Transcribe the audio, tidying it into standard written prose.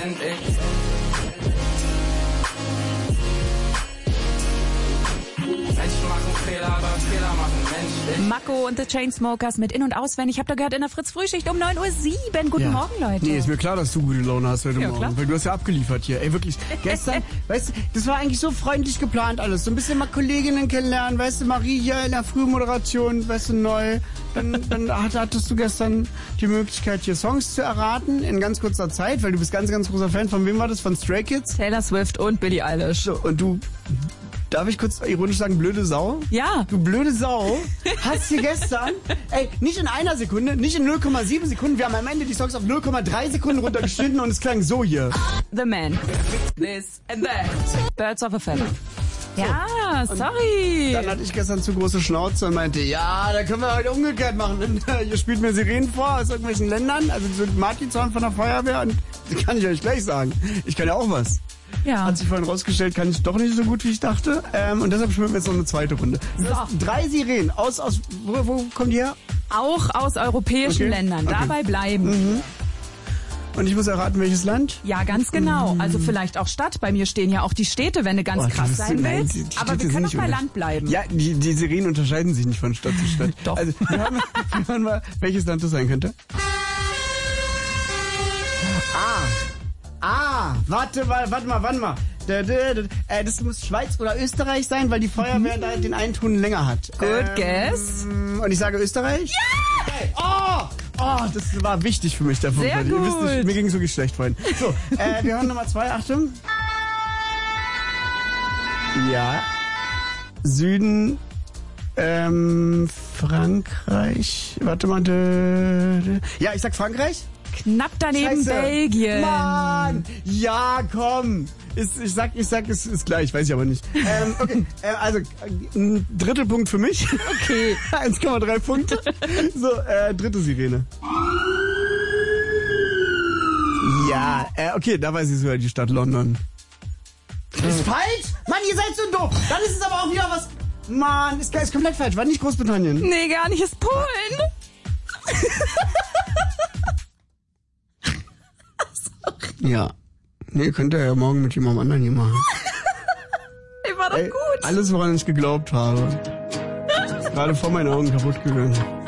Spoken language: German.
ich. Menschen machen Fehler, aber Fehler machen menschlich. Mako und The Chainsmokers mit In- und Auswendig. Ich hab da gehört in der Fritz-Frühschicht um 9:07 Uhr. Guten Morgen, Leute. Nee, ist mir klar, dass du gute Laune hast heute Morgen. Klar. Weil du hast ja abgeliefert hier. Ey, wirklich, gestern, weißt du, das war eigentlich so freundlich geplant alles. So ein bisschen mal Kolleginnen kennenlernen, weißt du, Marie hier in der Frühmoderation, weißt du, neu. Dann hattest du gestern die Möglichkeit, hier Songs zu erraten in ganz kurzer Zeit, weil du bist ganz, ganz großer Fan. Von wem war das? Von Stray Kids? Taylor Swift und Billie Eilish. So, und du... Darf ich kurz ironisch sagen, blöde Sau? Ja. Du blöde Sau hast hier gestern, nicht in einer Sekunde, nicht in 0,7 Sekunden, wir haben am Ende die Songs auf 0,3 Sekunden runtergeschnitten und es klang so hier. The Man. This and that. Birds of a Feather. Ja, sorry. Dann hatte ich gestern zu große Schnauze und meinte, ja, da können wir heute umgekehrt machen. Ihr spielt mir Sirenen vor aus irgendwelchen Ländern, also so Martinshorn von der Feuerwehr und das kann ich euch gleich sagen. Ich kann ja auch was. Ja. Hat sich vorhin rausgestellt, kann ich doch nicht so gut, wie ich dachte. Und deshalb spielen wir jetzt noch eine zweite Runde. So. 3 Sirenen wo kommt die her? Auch aus europäischen Ländern. Okay. Dabei bleiben. Und ich muss erraten, welches Land? Ja, ganz genau. Also vielleicht auch Stadt. Bei mir stehen ja auch die Städte, wenn du ganz krass sein willst. Die Aber Städte wir können sind doch bei nicht Land bleiben. Ja, die Sirenen unterscheiden sich nicht von Stadt zu Stadt. Doch. Also, wir hören mal, welches Land das sein könnte. Warte mal. Das muss Schweiz oder Österreich sein, weil die Feuerwehr da den einen Ton länger hat. Good guess. Und ich sage Österreich? Ja! Hey, das war wichtig für mich, der Punkt. Sehr Ihr wisst gut. nicht, mir ging es wirklich schlecht vorhin. So, wir hören Nummer 2, Achtung. Ja. Süden, Frankreich. Warte mal. Ja, ich sag Frankreich. Knapp daneben Scheiße. Belgien. Mann! Ja, komm! Ich sag, es ist gleich, weiß ich aber nicht. Okay, also ein Drittelpunkt für mich. Okay. 1,3 Punkte. So, dritte Sirene. Ja, okay, da weiß ich sogar die Stadt London. Ist falsch? Mann, ihr seid so doof! Dann ist es aber auch wieder was... Mann, ist komplett falsch. War nicht Großbritannien. Nee, gar nicht. Ist Polen. Ja. Nee, könnt ihr ja morgen mit jemandem anderen hier machen. Ey, war doch gut. Alles, woran ich geglaubt habe, ist gerade vor meinen Augen kaputt gegangen.